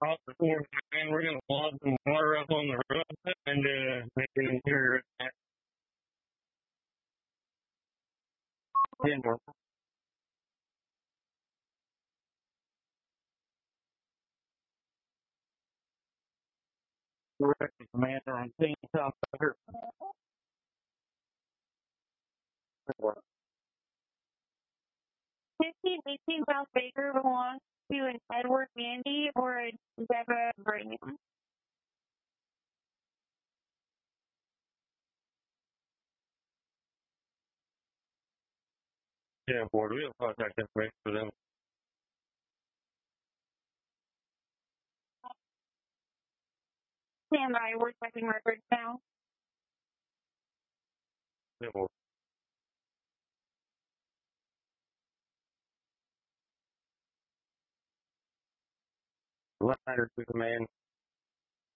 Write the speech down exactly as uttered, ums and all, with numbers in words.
off the floor, and we're going to log some water up on the roof and uh, make an interior attack. Denver. Direct commander on scene, South Tucker. fifteen eighteen South Baker belongs to an Edward Mandy or a Deborah Graham. Yeah, board. We have contact information for them. Stand by, we're checking records now. Yeah, board. Letter to command